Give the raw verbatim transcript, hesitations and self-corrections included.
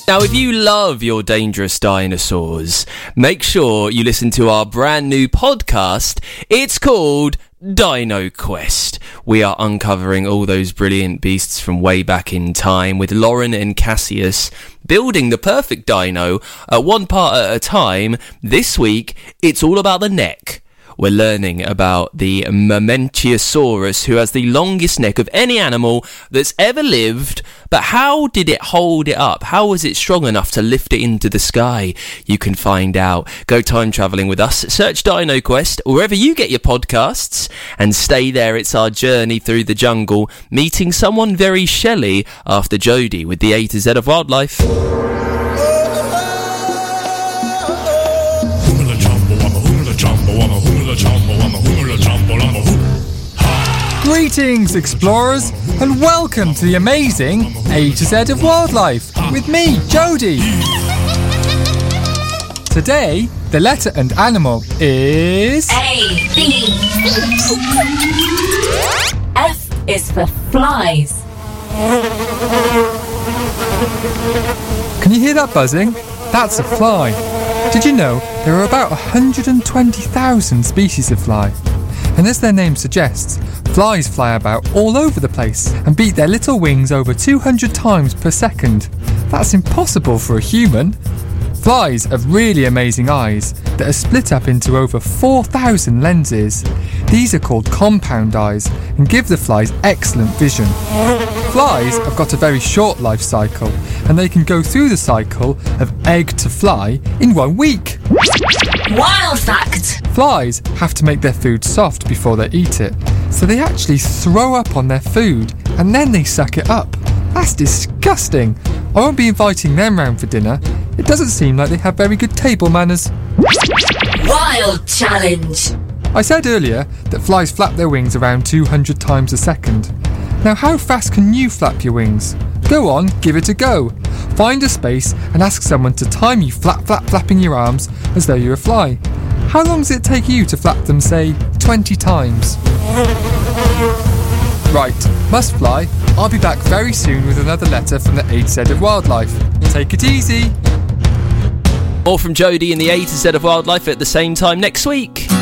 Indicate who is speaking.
Speaker 1: Now, if you love your dangerous dinosaurs, make sure you listen to our brand new podcast. It's called Dino Quest. We are uncovering all those brilliant beasts from way back in time with Lauren and Cassius building the perfect dino at one part at a time. This week, it's all about the neck. We're learning about the Mamenchisaurus, who has the longest neck of any animal that's ever lived. But how did it hold it up? How was it strong enough to lift it into the sky? You can find out. Go time travelling with us. Search Dino Quest wherever you get your podcasts and stay there. It's our journey through the jungle, meeting someone very Shelley after Jodie with the A to Z of wildlife.
Speaker 2: Greetings, explorers, and welcome to the amazing A to Z of Wildlife with me, Jodie. Today, the letter and animal is
Speaker 3: A, B, C. F is for flies.
Speaker 2: Can you hear that buzzing? That's a fly. Did you know there are about one hundred twenty thousand species of fly? And as their name suggests, flies fly about all over the place and beat their little wings over two hundred times per second. That's impossible for a human. Flies have really amazing eyes that are split up into over four thousand lenses. These are called compound eyes and give the flies excellent vision. Flies have got a very short life cycle and they can go through the cycle of egg to fly in one week.
Speaker 3: Wild fact!
Speaker 2: Flies have to make their food soft before they eat it, so they actually throw up on their food and then they suck it up. That's disgusting. I won't be inviting them round for dinner. It doesn't seem like they have very good table manners.
Speaker 3: Wild challenge!
Speaker 2: I said earlier that flies flap their wings around two hundred times a second. Now, how fast can you flap your wings? Go on, give it a go. Find a space and ask someone to time you flap, flap, flapping your arms as though you're a fly. How long does it take you to flap them, say, twenty times? Right, must fly. I'll be back very soon with another letter from the A to Z of Wildlife. Take it easy.
Speaker 1: More from Jodie in the A to Z of Wildlife at the same time next week.